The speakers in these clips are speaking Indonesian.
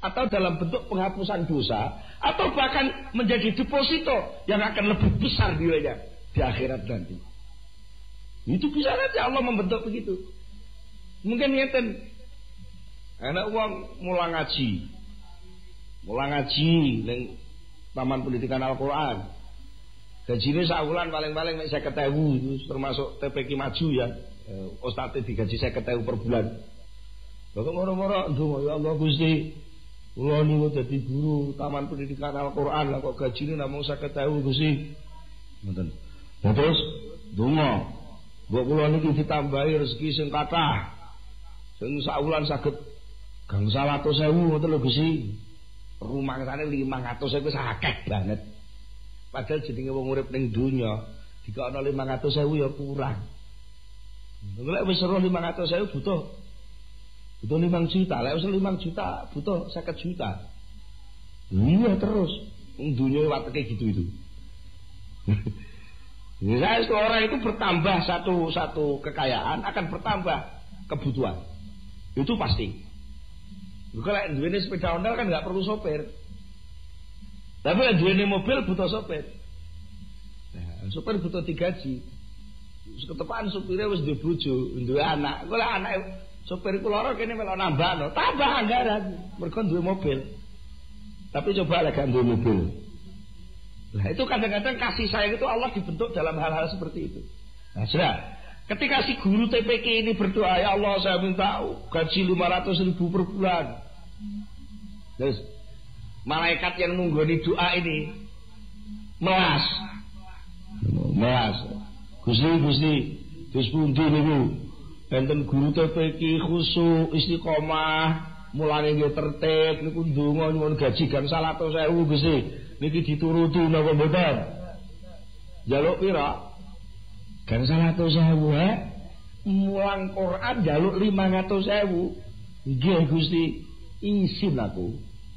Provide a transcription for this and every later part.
atau dalam bentuk penghapusan dosa, atau bahkan menjadi deposito yang akan lebih besar nilainya di akhirat nanti. Itu bisa saja Allah membentuk begitu. Mungkin ngeten, anak uang mulai ngaji neng Taman Pendidikan Al-Quran, gajinya sahulan paling-paling 50.000, itu termasuk TPQ maju ya. Ustadz digaji 50.000 per bulan. Kok moro-moro ndonga ya Allah Gusti, kula niku dadi guru Taman Pendidikan Al-Qur'an lah kok gajine namung 50.000 Gusti. Ngoten. Nah terus ndonga, mbok kula niki ditambahi rezeki sing kathah. Sing saulan saged gangsal 100.000 ngoten lho Gusti. Rumangsane 500.000 wis akeh banget. Padahal jenenge wong urip ning donya dikono 500.000 ya kurang. Lek wis 500.000 butuh 5 juta, lek wis 5 juta butuh 50 juta. Iya terus, dunia wateke gitu itu. Misalnya orang itu bertambah satu kekayaan akan bertambah kebutuhan, itu pasti. Kalau dunia sepeda ondel kan nggak perlu sopir, tapi dunia mobil butuh sopir. Nah, sopir butuh digaji. Ketepaan sopirnya wis duwe bojo, duwe anak. Kalau anak sopir iku lara kene melok nambahno, tambah anggaran mergo duwe mobil. Tapi coba lek gak duwe mobil. Nah, itu kadang-kadang kasih sayang itu Allah dibentuk dalam hal-hal seperti itu. Nah, sudah. Ketika si guru TPQ ini berdoa, ya Allah saya minta gaji 500.000 per bulan. Terus malaikat yang nunggoni doa ini melas. Gusti, wis pundi niku? Enten guru TPQ khusyuk istiqomah, mulane nggih tertib niku ndonga nyuwun gaji gangsal 100.000 Gusti. Niki dituruti napa mboten? Njaluk pira? Gangsal 100.000 mulang Quran njaluk 500.000. Nggih Gusti, isin aku.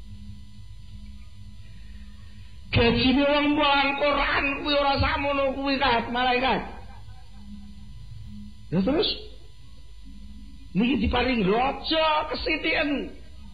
Gajine wong mulang Quran kuwi ora sakmono kuwi malaikat. Ya terus niki diparing raja kesitian.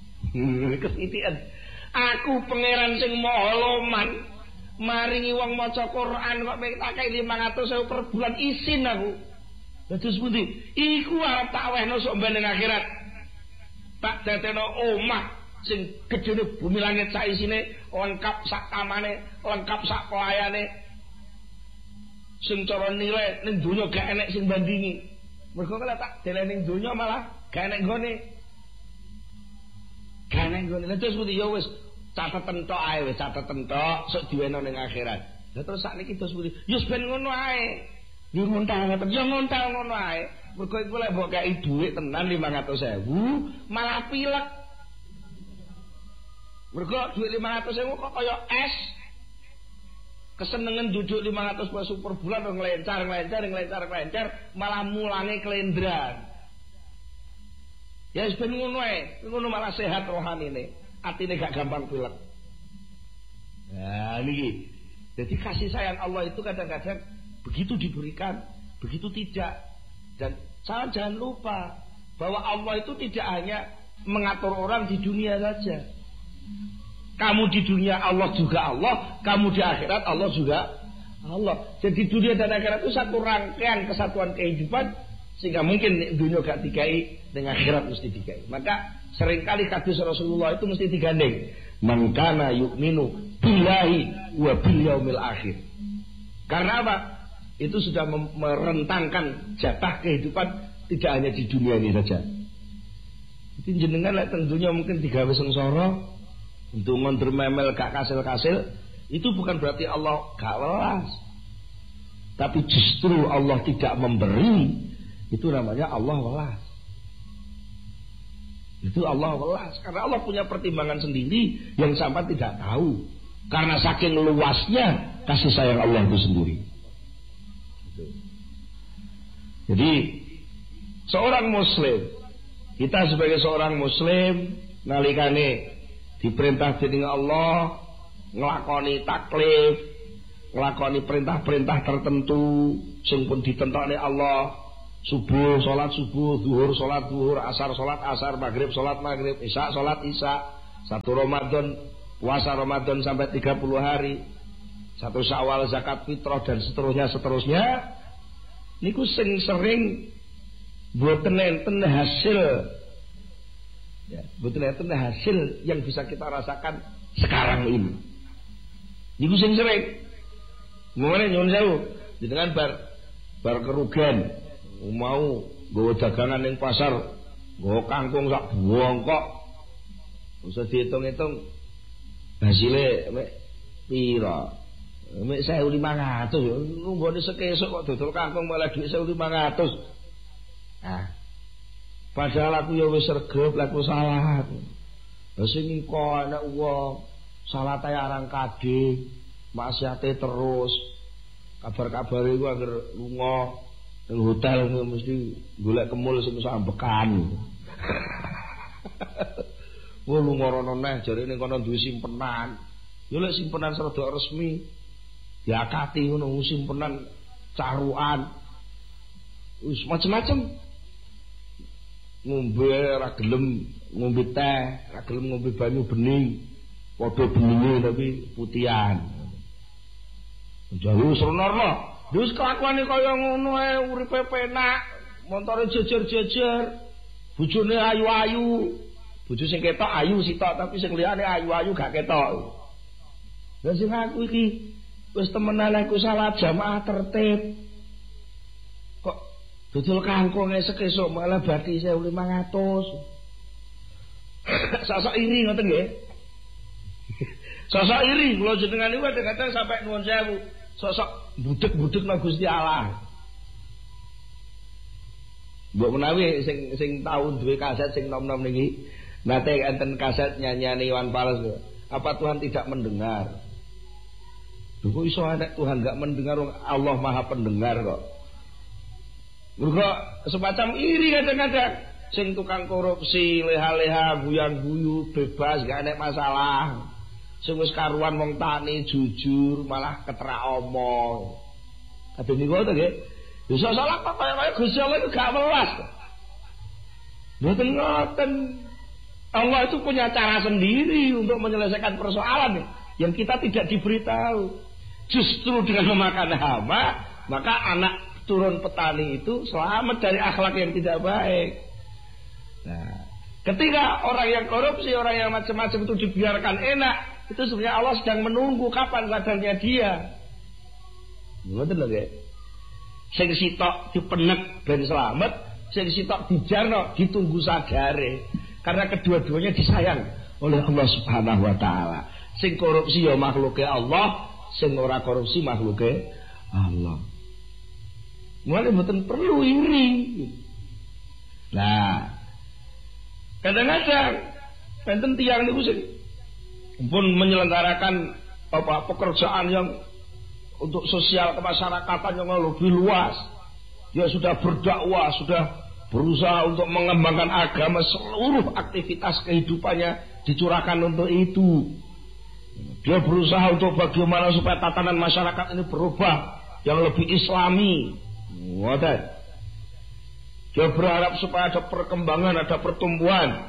Aku pangeran sing maha loman maringi wong maca Quran kok takai 500.000 per bulan isin aku. Dados pundi? Iku arep tak wehno sok mbeneng akhirat. Tak dadekno omah sing gedene bumi langit sak isine, lengkap sak kamane, lengkap sak pelayane. Sing cara nilai ning donya gak enek sing bandingi. Mergo kalau tak deleh ning donya malah gak enek nggone. Gak enek nggone. Lah terus pundi ya wis cateten tok ae wis cateten tok sok diweno ning akhirat. Lah terus sakniki terus pundi? Ya ben ngono ae. Yo ngontal ngoten, yo ngontal ngono ae. Mergo iku lek mbok kei dhuwit tenan 500.000 malah pilek. Mergo dhuwit 500.000 kok kaya es. Kesenengan duduk 500 peso per bulan nglencar malah mulange kelendran. Ya wis ben ngono ae, ngono malah sehat rohanine, atine gak gampang pilek. Nah niki. Jadi kasih sayang Allah itu kadang-kadang begitu diberikan, begitu tidak. Dan jangan lupa bahwa Allah itu tidak hanya mengatur orang di dunia saja. Kamu di dunia Allah juga Allah, kamu di akhirat Allah juga Allah. Jadi dunia dan akhirat itu satu rangkaian kesatuan kehidupan, sehingga mungkin dunia gak dikai, dengan akhirat mesti dikai. Maka seringkali hadis Rasulullah itu mesti digandeng. Man kana yu'minu billahi wa bil yaumil akhir. Karena apa? Itu sudah merentangkan jatah kehidupan tidak hanya di dunia ini saja. Jadi jenengan lek tentunya mungkin digawe sengsara, untuk ngondermemel gak kasil-kasil, itu bukan berarti Allah gak welas. Tapi justru Allah tidak memberi, itu namanya Allah welas. Itu Allah welas. Karena Allah punya pertimbangan sendiri yang sampai tidak tahu. Karena saking luasnya kasih sayang Allah itu sendiri. Jadi seorang muslim, kita sebagai seorang muslim nalikane diperintah dening Allah nglakoni taklif, nglakoni perintah-perintah tertentu sing pun ditentokne Allah. Subuh salat subuh, zuhur salat zuhur, asar salat asar, maghrib salat maghrib, isya salat isya. Satu Ramadan, puasa Ramadan sampai 30 hari. Satu Syawal, zakat fitrah dan seterusnya. Niku sing sering mboten enten hasil. Ya, mboten enten hasil yang bisa kita rasakan sekarang ini. Niku sing sering. Ngene nyuwun sewu, jenengan bar kerugian mau nggawa dagangan ning pasar, nggawa kangkung sak bongkok. Usah dihitung-hitung hasilnya pira? Mek 1.500 nunggone sekesuk kok dodol kangkung malah dhuwit 1.500. Nah. Padahal aku ya wis sregep, aku salah. Lah sing kok ana wong salah ta arang kade, maksiate terus. Kabar-kabare iku anggere lunga ning hotel mesti golek kemul sing iso ambekan. Wo lunga rono neh jare ning kono duwe simpenan. Yo lek simpenan rada resmi diakati ngono simpenan carukan. Wis macem-macem. Ngombe ora gelem ngombe teh, ora gelem ngombe banyu bening. Padha beninge tapi putihan. Jauh serono. Wis kelakuane kaya ngono ae uripe penak, montore jejer-jejer. Bojone ayu-ayu. Bojo sing ketok ayu sitok tapi sing liyane ayu-ayu gak ketok. Lah sing aku iki wis temenan aku salat jamaah tertib. Kok dodol kangkung esuk esuk malah bathi 1.500. Sosok iri ngoten nggih. Sosok iri kula jenengan niku kadang-kadang sampai nuwun sewu. Sosok budek-budek nang Gusti Allah. Mbok menawi sing tau duwe kaset sing nom-nom niki nate enten kaset nyanyiane Iwan Fals. Apa Tuhan tidak mendengar? Lho kok iso ana Tuhan enggak mendengar, Allah Maha Pendengar kok. Mergo semacam iri kadang-kadang sing tukang korupsi, leha-leha, guyan-guyu, bebas gak ada masalah. Sing wis karuan wong tani jujur malah ketrak omong. Kadang niku to nggih. Bisa salah kok kaya Gusti Allah itu gak welas. Mboten ngoten. Allah itu punya cara sendiri untuk menyelesaikan persoalan yang kita tidak diberitahu. Justru dengan memakan hama, maka anak turun petani itu selamat dari akhlak yang tidak baik. Nah, ketika orang yang korupsi, orang yang macam-macam itu dibiarkan enak, itu sebenarnya Allah sedang menunggu kapan sadarnya dia. Ngoten lho nggih. Sing sitok dipenek ben selamat, sing sitok dijarno ditunggu sadare. Karena kedua-duanya disayang oleh Allah Subhanahu wa taala. Sing korupsi ya makhluke Allah, sing ora korupsi makhluke Allah. Mulane mboten perlu iri. Nah, kadang-kadang enten tiyang niku sing pun menyelenggarakan pekerjaan yang untuk sosial kemasyarakatan yang lebih luas. Dia sudah berdakwah, sudah berusaha untuk mengembangkan agama, seluruh aktivitas kehidupannya dicurahkan untuk itu. Dia berusaha untuk bagaimana supaya tatanan masyarakat ini berubah yang lebih islami. Ngoten. Dia berharap supaya ada perkembangan, ada pertumbuhan.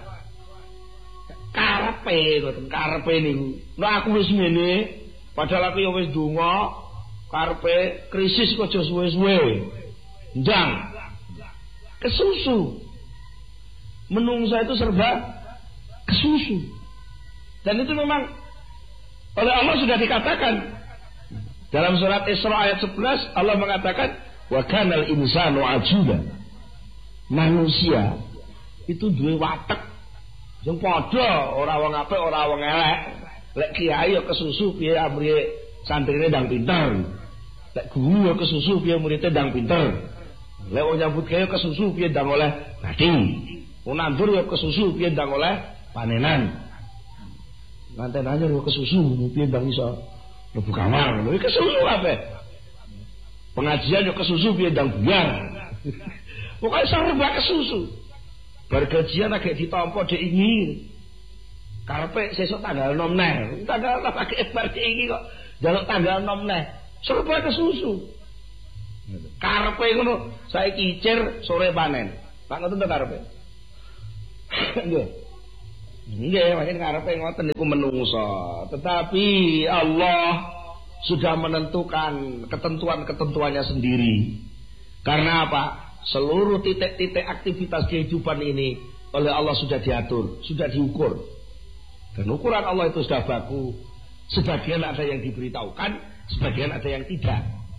Karepe niku. Nah aku wis ngene, padahal aku ya wis donga, karepe krisis kok aja suwe-suwe. Njang. Kesusu. Menungsa itu serba kesusu. Dan itu memang oleh Allah sudah dikatakan dalam surat Isra ayat 11 Allah mengatakan wa kanal insanu ajuba. Manusia itu duwe watek sing padha, ora wong apik ora wong elek. Lek kiai ya kesusu piye amrih santrine ndang pinter. Lek guru ya kesusu piye muridé ndang pinter. Lek wong nyambut gawe kesusu piye ndang oleh bathi. Wong nandur ya kesusu piye ndang oleh panenan. Nganten anyar ya kesusu piye ndang iso mlebu kamar. Lha kesusu kabeh. Pengajian ya kesusu piye ndang buyar. Pokoke serba kesusu. Bar gajian agek ditampa dhek ingin. Karepe sesuk tanggal 6 neh. Tanggal 6 agek bar iki kok njaluk tanggal 6 neh. Serba kesusu. Karepe ngono, saiki icir sore panen. Pak ngoten to karepe. Nggih. Nggih, pancen karepe ngoten niku menungso. Tetapi Allah sudah menentukan ketentuan-ketentuannya sendiri. Karena apa? Seluruh titik-titik aktivitas kehidupan ini oleh Allah sudah diatur, sudah diukur. Dan ukuran Allah itu sudah baku. Sebagian ada yang diberitahukan, sebagian ada yang tidak.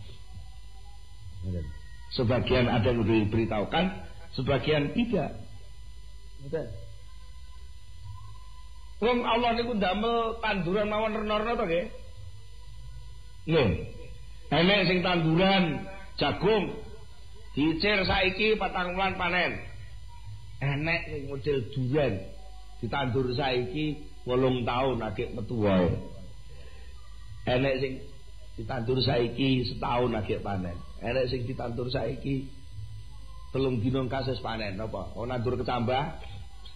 Sebagian ada yang diberitahukan, sebagian tidak. Wong Allah niku ndamel tanduran mawon rena-rena to nggih. Nggih. Enek sing tanduran jagung dicir saiki 4 wulan panen. Enek sing model duren ditandur saiki 8 tahun agek metu wae. Enek sing ditandur saiki setahun agek panen. Enek sing ditandur saiki 3 dina kasus panen apa? Ana nandur kecambah.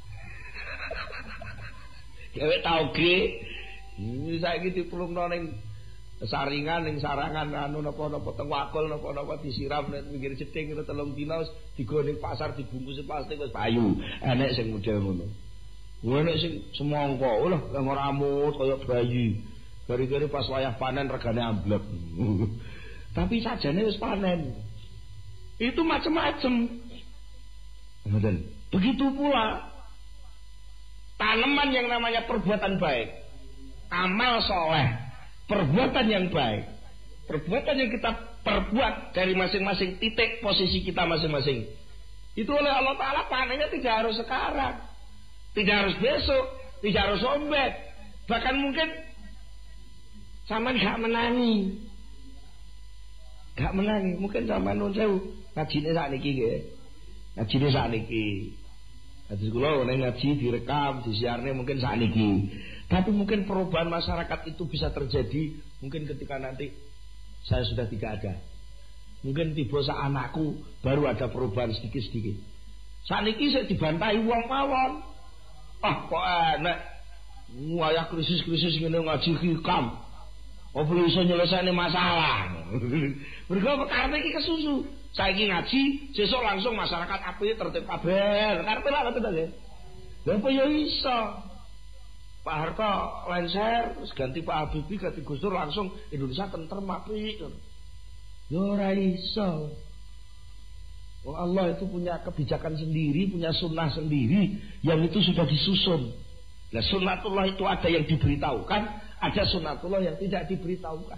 Dewek tauge iki saiki diplungno ning saringan ning sarangan anu napa-napa teng wakul napa-napa disiram nek pinggir jeding 3 dina digo ning pasar dibungkus plastik wis payu. Enek sing model ngono. Enek sing semangka lho ora amut kaya bayi. Gari-gari pas wayah panen regane amblek. Tapi sajane wis panen. Itu macam-macam. Begitu pula tanaman yang namanya perbuatan baik, amal soleh, perbuatan yang baik, perbuatan yang kita perbuat dari masing-masing titik posisi kita masing-masing. Itu oleh Allah Ta'ala panennya tidak harus sekarang, tidak harus besok, tidak harus ombek, bahkan mungkin sampean gak menangi, mungkin sampean nun sewu ngajine sakniki nggih, ngajine sakniki. Hadis kula nek ngaji direkam, disiarne mungkin sakniki. Tapi mungkin perubahan masyarakat itu bisa terjadi mungkin ketika nanti saya sudah tidak ada. Mungkin tiba sak anakku baru ada perubahan sedikit-sedikit. Sakniki saya dibantai wong mawon. Ah kok enak wayah krisis-krisis ngene ngaji hikam. Apa iso nyelesaikan masalah? Mergo perkara iki kesusu. Saiki ngaji, sesuk langsung masyarakat apik tertib kabeh. Karepe lha ngoten to nggih. Lha apa ya iso? Pak Harto lenser, terus ganti Pak Habibie, ganti Gus Dur langsung Indonesia tentrem apik. Ya ora iso. Wong Allah itu punya kebijakan sendiri, punya sunnah sendiri yang itu sudah disusun. Nah, sunnatullah itu ada yang diberitahukan, ada sunnatullah yang tidak diberitahukan.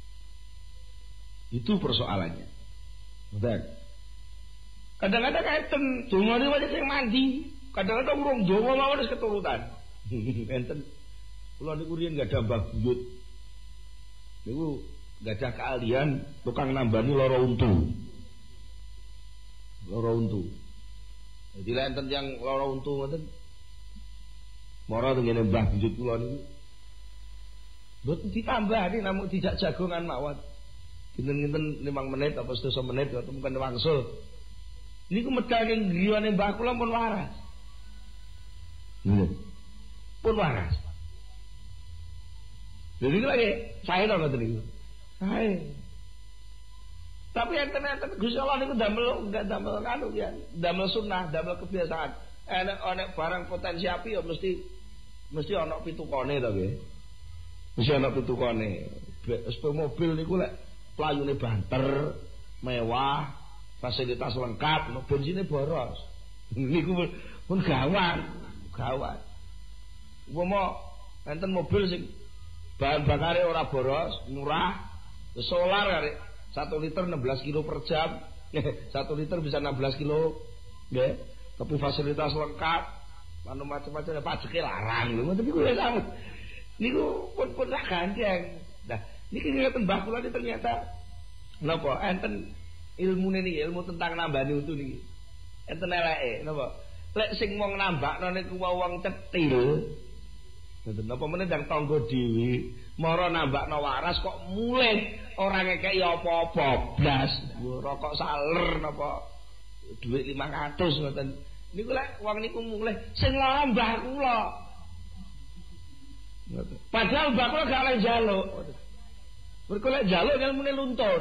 Itu persoalannya. Betul. Kadang-kadang enten dongane wae sing mandi, kadang-kadang urung donga mawon wis keturutan. Enten kula niku riyen enggak ada mbah buyut. Niku enggak ada keahlian tukang nambani lara untu. Lara untu. Jadi enten yang lara untu ngoten. Mara tengene mbah buyut kula niku. Mboten ditambani namung dijak jagongan mawon. Kinten-kinten 5 menit apa 10 menit atau mungkin wangsul. Niku medal ning griyane mbah kula pun waras. Pun waras. Jadi lagi saya to ngoten niku. Sae. Tapi enten-enten Gusti Allah niku enggak damel kanu ya, damel sunnah, damel kebiasaan. Enek barang potensi api ya mesti ana pitukane to nggih. Mesti ana pitukane. Mobil niku lek playune banter, mewah, fasilitas lengkap, bensinnya boros. Niku pun gawat. Umpama enten mobil sing bahan bakare ora boros, murah, solar arek 1 liter 16 kilo per jam. 1 liter bisa 16 kilo, nggih. Tapi fasilitas lengkap, anu macam-macam pajeke larang lho, tapi kuwi sama. Niku pun sak gandeng. Nah, niki ngeten mbah kula ternyata napa enten ilmune niki, ilmu tentang nambani untu niki. Enten eleke napa? Lek sing wong nambakno niku wong cetil. Ngoten napa meneh ndang tangga dhewe, mara nambakno waras kok mulih ora ngekeki apa-apa blas. Rokok saler napa dhuwit 500 ngoten. Niku lek wong niku mulih sing lara mbah kula. Padahal mbah kula gak oleh njaluk. Mergo lek njaluk ilmune luntur.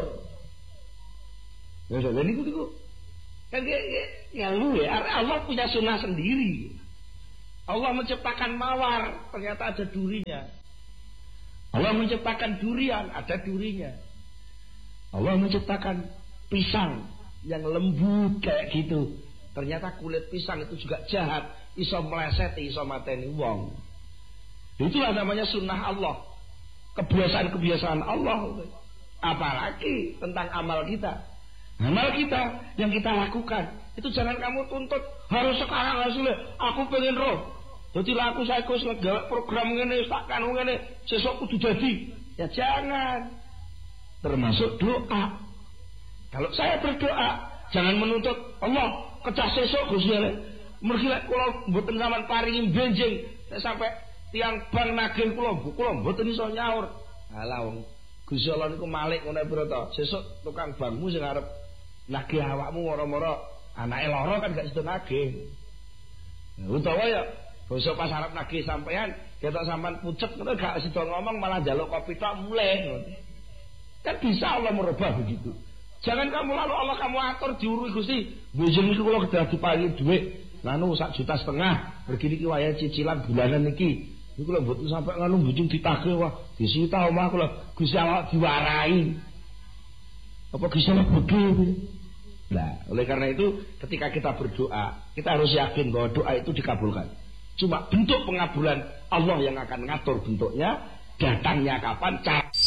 Ya niku kan ilmu ya. Allah punya sunnah sendiri. Allah menciptakan mawar, ternyata ada durinya. Allah menciptakan durian, ada durinya. Allah menciptakan pisang yang lembut kayak gitu. Ternyata kulit pisang itu juga jahat, iso meleseti, iso mateni wong. Itulah namanya sunnah Allah, kebiasaan-kebiasaan Allah. Apalagi tentang amal kita. Amal kita yang kita lakukan itu jangan kamu tuntut harus sekarang hasilnya. Aku pengen roh. Jadi laku saya kus gawe program ngene, tak kanu ngene, sesuk kudu dadi. Ya jangan. Termasuk doa. Kalau saya berdoa, jangan menuntut Allah kecah sesuk Gusti Allah. Mergi lek kula mboten sampean paringi benjing sampai tiang bang nagih kula mboten iso nyaur. Alah wong Gusti Allah niku malik ngono pira to. Sesuk tukang bangmu sing arep nagih awakmu moro-moro anake lara kan gak sido nagih. Utawa ya basa pas arep nagih sampean ketok sampean pucet ngono gak sido ngomong malah njaluk kopi tok mulih ngono. Kan bisa Allah merubah begitu. Jangan kamu lalu Allah kamu atur diurui Gusti. Bojen iki kula kedah diparingi dhuwit nganu 1,5 juta. Begini ki waya cicilan bulanan iki. Niku lho mboten sampe nganu bujung ditagih wah disita omah kula Gusti Allah diwarai. Apa Gusti Allah bodho. Nah, oleh karena itu ketika kita berdoa, kita harus yakin bahwa doa itu dikabulkan. Cuma bentuk pengabulan Allah yang akan ngatur bentuknya, datangnya kapan, cara